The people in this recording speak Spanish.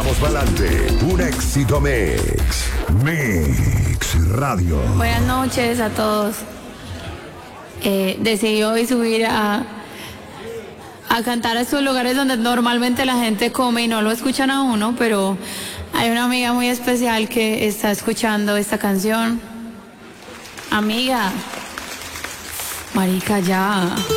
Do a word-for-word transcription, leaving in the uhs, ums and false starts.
Vamos pa'lante, un éxito mix. Mix Radio. Buenas noches a todos. Eh, decidí hoy subir a, a cantar a estos lugares donde normalmente la gente come y no lo escuchan a uno, pero hay una amiga muy especial que está escuchando esta canción. Amiga, marica, ya.